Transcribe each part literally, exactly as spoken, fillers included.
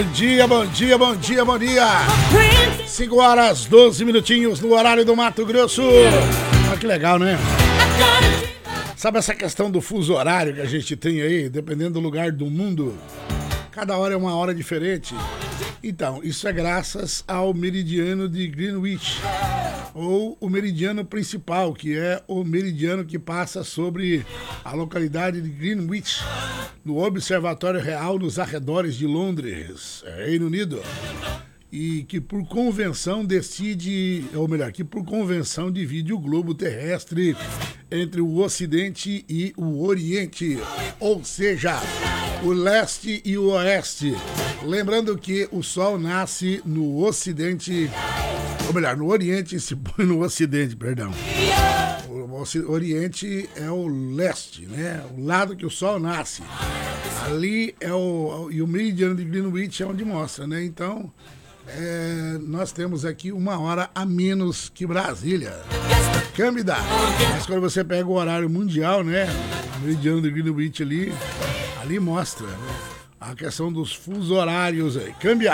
bom dia, bom dia, bom dia, bom dia. cinco horas, doze minutinhos no horário do Mato Grosso. Olha que legal, né? Sabe essa questão do fuso horário que a gente tem aí, dependendo do lugar do mundo? Cada hora é uma hora diferente. Então, isso é graças ao meridiano de Greenwich, ou o meridiano principal, que é o meridiano que passa sobre a localidade de Greenwich, no Observatório Real nos arredores de Londres, Reino Unido. E que por convenção decide, ou melhor, que por convenção divide o globo terrestre entre o Ocidente e o Oriente, ou seja, o leste e o oeste. Lembrando que o Sol nasce no Ocidente, ou melhor, no Oriente e se põe no Ocidente, perdão. O Oriente é o leste, né? O lado que o Sol nasce. Ali é o... e o meridiano de Greenwich é onde mostra, né? Então... É, nós temos aqui uma hora a menos que Brasília. Câmbida. Mas quando você pega o horário mundial, né? O meridiano de Greenwich ali, ali mostra, né, a questão dos fusos horários aí. Câmbia.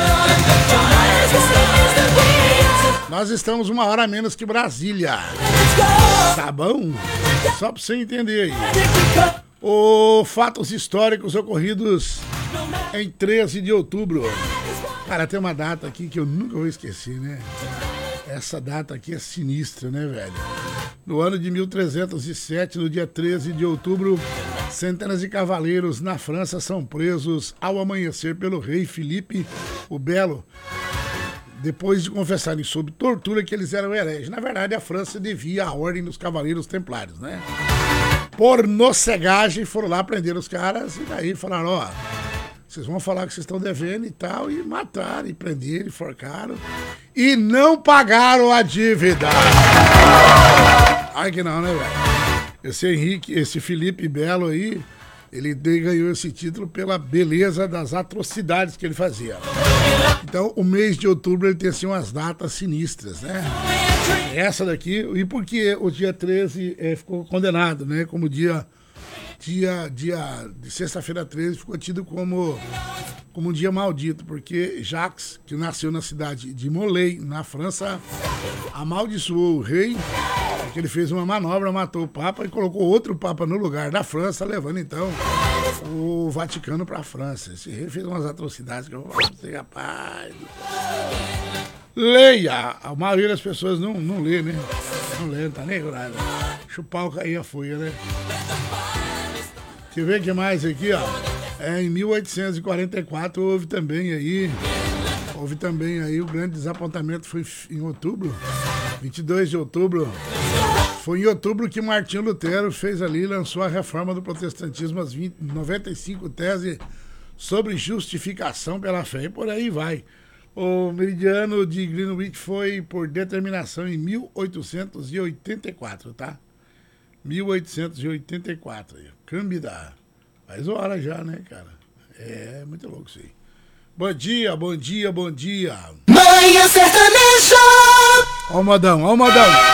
Nós estamos uma hora a menos que Brasília. Tá bom? Só pra você entender aí. O fatos históricos ocorridos em treze de outubro. Cara, tem uma data aqui que eu nunca vou esquecer, né? Essa data aqui é sinistra, né, velho? No ano de mil trezentos e sete, no dia treze de outubro, centenas de cavaleiros na França são presos ao amanhecer pelo rei Filipe o Belo, depois de confessarem sob tortura que eles eram hereges. Na verdade, a França devia a ordem dos cavaleiros templários, né? Por nocegagem, foram lá prender os caras e daí falaram, ó... vocês vão falar que vocês estão devendo e tal, e mataram, e prenderam, e forcaram, e não pagaram a dívida. Ai que não, né, velho? Esse Henrique, esse Filipe Belo aí, ele ganhou esse título pela beleza das atrocidades que ele fazia. Então, o mês de outubro ele tem assim umas datas sinistras, né? Essa daqui, e porque o dia treze é, ficou condenado, né, como dia... Dia, dia de sexta-feira treze ficou tido como, como um dia maldito, porque Jacques, que nasceu na cidade de Molay, na França, amaldiçoou o rei, porque ele fez uma manobra, matou o Papa e colocou outro Papa no lugar da França, levando então o Vaticano para a França. Esse rei fez umas atrocidades que eu vou falar, rapaz. Leia! A maioria das pessoas não, não lê, né? Não lê, não tá nem nada. Chupar o cair a folha, né? Deixa eu ver o que mais aqui, ó. É, em mil oitocentos e quarenta e quatro houve também aí, houve também aí o grande desapontamento, foi em outubro, vinte e dois de outubro. Foi em outubro que Martinho Lutero fez ali, lançou a reforma do protestantismo, as vinte, noventa e cinco teses sobre justificação pela fé, e por aí vai. O meridiano de Greenwich foi por determinação em mil oitocentos e oitenta e quatro, tá? mil oitocentos e oitenta e quatro. Câmbida. Faz hora já, né, cara? É muito louco isso aí. Bom dia, bom dia, bom dia. Manhã Sertaneja. Ó o modão, ó o modão.